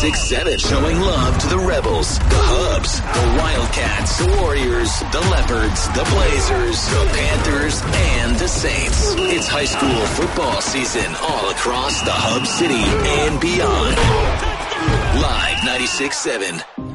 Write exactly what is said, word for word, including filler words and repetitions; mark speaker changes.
Speaker 1: ninety-six point seven. Showing love to the Rebels, the Hubs, the Wildcats, the Warriors, the Leopards, the Blazers, the Panthers, and the Saints. It's high school football season all across the Hub City and beyond. Live ninety-six point seven.